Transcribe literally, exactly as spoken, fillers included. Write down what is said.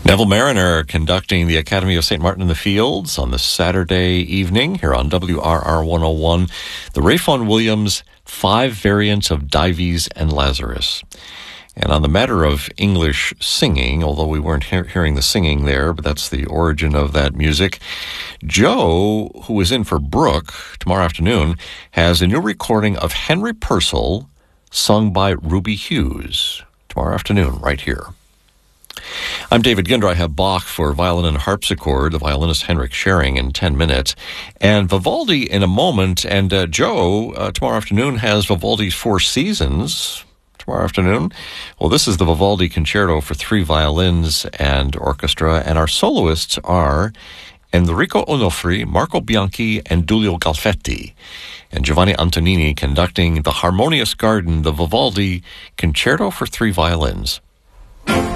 Neville Mariner conducting the Academy of Saint Martin in the Fields on the Saturday evening here on W R R one oh one. The Ralph Vaughan Williams Five Variants of Dives and Lazarus. And on the matter of English singing, although we weren't he- hearing the singing there, but that's the origin of that music, Joe, who is in for Brooke tomorrow afternoon, has a new recording of Henry Purcell sung by Ruby Hughes tomorrow afternoon right here. I'm David Ginder. I have Bach for violin and harpsichord, the violinist Henrik Schering in ten minutes, and Vivaldi in a moment. And uh, Joe, uh, tomorrow afternoon, has Vivaldi's Four Seasons tomorrow afternoon. Well, this is the Vivaldi Concerto for three violins and orchestra, and our soloists are Enrico Onofri, Marco Bianchi, and Giulio Galfetti. And Giovanni Antonini conducting the Harmonious Garden, the Vivaldi Concerto for three violins.